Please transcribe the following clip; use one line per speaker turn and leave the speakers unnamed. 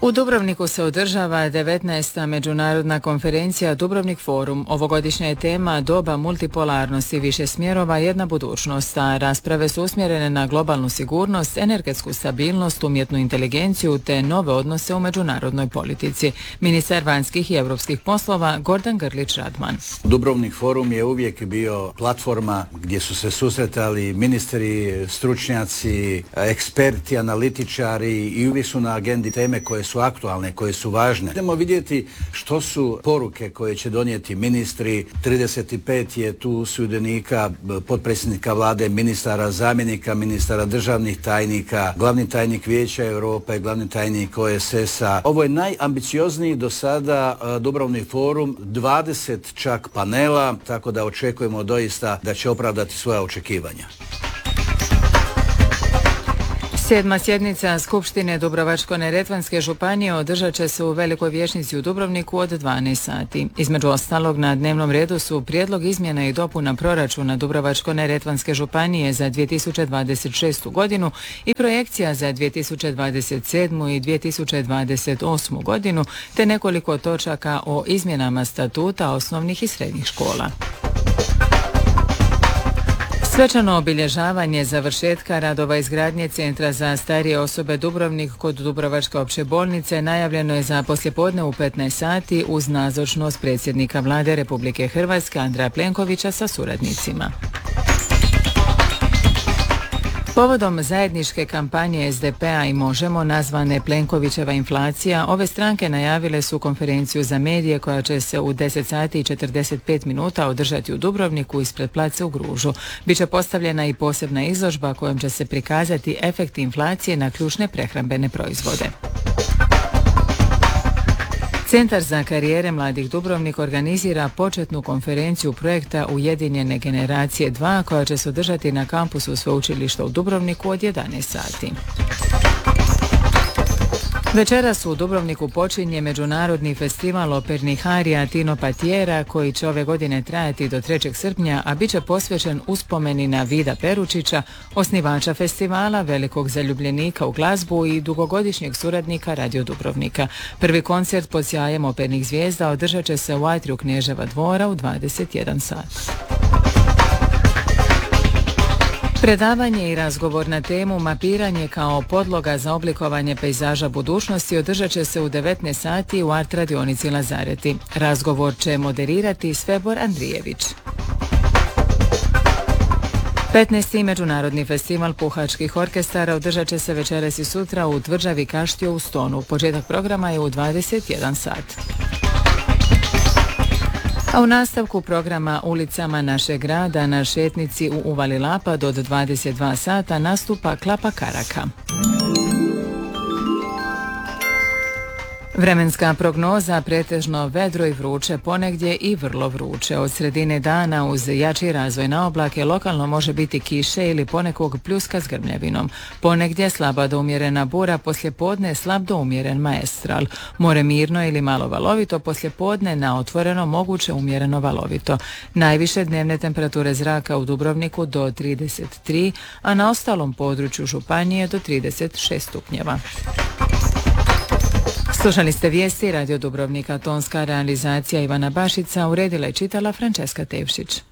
U Dubrovniku se održava 19. međunarodna konferencija Dubrovnik Forum. Ovogodišnja je tema doba multipolarnosti, više smjerova, jedna budućnost, a rasprave su usmjerene na globalnu sigurnost, energetsku stabilnost, umjetnu inteligenciju te nove odnose u međunarodnoj politici. Ministar vanjskih i europskih poslova Gordan Grlić Radman.
Dubrovnik Forum je uvijek bio platforma gdje su se susretali ministri, stručnjaci, eksperti, analitičari i uvijek su na agendi teme koje su aktualne, koje su važne. Idemo vidjeti što su poruke koje će donijeti ministri. 35 je tu sudionika, potpredsjednika vlade, ministara, zamjenika ministara, državnih tajnika, glavni tajnik Vijeća Europe, glavni tajnik OESS-a. Ovo je najambiciozniji do sada Dubrovnik Forum, 20 čak panela, tako da očekujemo doista da će opravdati svoja očekivanja.
7. sjednica Skupštine Dubrovačko-neretvanske županije održat će se u Velikoj vijećnici u Dubrovniku od 12 sati. Između ostalog na dnevnom redu su prijedlog izmjena i dopuna proračuna Dubrovačko-neretvanske županije za 2026. godinu i projekcija za 2027. i 2028. godinu, te nekoliko točaka o izmjenama statuta osnovnih i srednjih škola. Svečano obilježavanje završetka radova izgradnje Centra za starije osobe Dubrovnik kod Dubrovačke opće bolnice najavljeno je za poslijepodne u 15 sati uz nazočnost predsjednika Vlade Republike Hrvatske Andreja Plenkovića sa suradnicima. Povodom zajedničke kampanje SDP-a i Možemo nazvane Plenkovićeva inflacija, ove stranke najavile su konferenciju za medije koja će se u 10 sati i 45 minuta održati u Dubrovniku ispred placa u Gružu. Biće postavljena i posebna izložba kojom će se prikazati efekti inflacije na ključne prehrambene proizvode. Centar za karijere mladih Dubrovnik organizira početnu konferenciju projekta Ujedinjene generacije 2 koja će se održati na kampusu sveučilišta u Dubrovniku od 11 sati. Večeras u Dubrovniku počinje Međunarodni festival opernih arija Tino Patiera koji će ove godine trajati do 3. srpnja, a bit će posvećen uspomeni na Vida Peručića, osnivača festivala, velikog zaljubljenika u glazbu i dugogodišnjeg suradnika Radio Dubrovnika. Prvi koncert pod sjajem opernih zvijezda održat će se u atriju Kneževa dvora u 21 sat. Predavanje i razgovor na temu Mapiranje kao podloga za oblikovanje pejzaža budućnosti održat će se u 19 sati u Art radionici Lazareti. Razgovor će moderirati Svebor Andrijević. 15. Međunarodni festival puhačkih orkestara održat će se večeras i sutra u tvrđavi Kaštio u Stonu. Početak programa je u 21 sat. A u nastavku programa Ulicama našeg grada na šetnici u Uvali Lapad od 22 sata nastupa Klapa Karaka. Vremenska prognoza pretežno vedro i vruće, ponegdje i vrlo vruće. Od sredine dana uz jači razvoj na oblake lokalno može biti kiše ili ponekog pljuska s grmljavinom. Ponegdje slaba do umjerena bura, poslijepodne slab do umjeren maestral. More mirno ili malo valovito, poslijepodne na otvoreno moguće umjereno valovito. Najviše dnevne temperature zraka u Dubrovniku do 33, a na ostalom području županije do 36 stupnjeva. Slušali ste vijesti Radio Dubrovnika, tonska realizacija Ivana Bašica, uredila i čitala Frančeska Tevšić.